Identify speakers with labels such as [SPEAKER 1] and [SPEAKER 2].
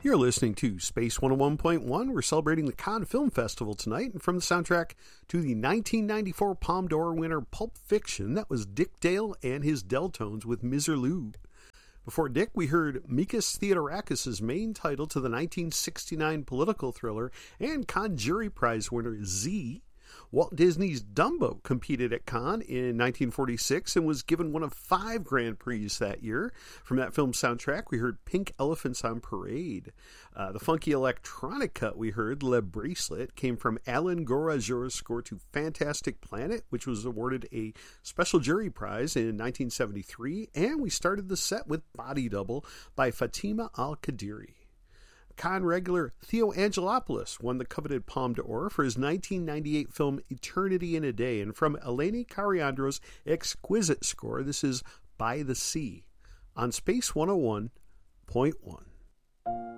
[SPEAKER 1] You're listening to Space 101.1. We're celebrating the Cannes Film Festival tonight, and from the soundtrack to the 1994 Palme d'Or winner Pulp Fiction, that was Dick Dale and his Deltones with Miserlou. Before Dick, we heard Mikis Theodorakis' main title to the 1969 political thriller and Cannes Jury Prize winner Z. Walt Disney's Dumbo competed at Cannes in 1946 and was given one of 5 Grand Prix that year. From that film's soundtrack, we heard Pink Elephants on Parade. The funky electronic cut we heard, Le Bracelet, came from Alan Gorajour's score to Fantastic Planet, which was awarded a special jury prize in 1973. And we started the set with Body Double by Fatima Al-Qadiri. Cannes regular Theo Angelopoulos won the coveted Palme d'Or for his 1998 film Eternity in a Day, and from Eleni Kariandros' exquisite score, this is By the Sea on Space 101.1.